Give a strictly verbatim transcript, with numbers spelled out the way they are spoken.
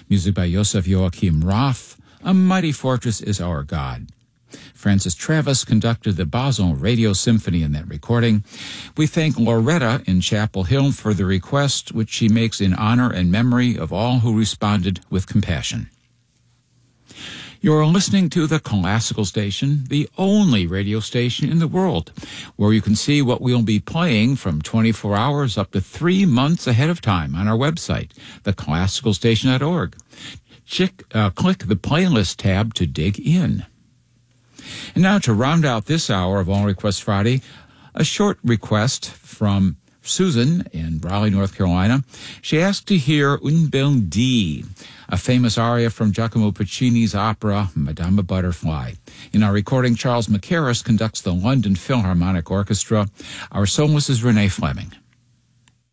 Music by Yosef Joachim Roth, A Mighty Fortress is Our God. Francis Travis conducted the Basel Radio Symphony in that recording. We thank Loretta in Chapel Hill for the request, which she makes in honor and memory of all who responded with compassion. You're listening to the Classical Station, the only radio station in the world, where you can see what we'll be playing from twenty-four hours up to three months ahead of time on our website, the classical station dot org. Chick, uh, click the playlist tab to dig in. And now to round out this hour of All Request Friday, a short request from Susan in Raleigh, North Carolina. She asked to hear Un bel dì, a famous aria from Giacomo Puccini's opera Madama Butterfly. In our recording, Charles Mackerras conducts the London Philharmonic Orchestra. Our soloist is Renee Fleming.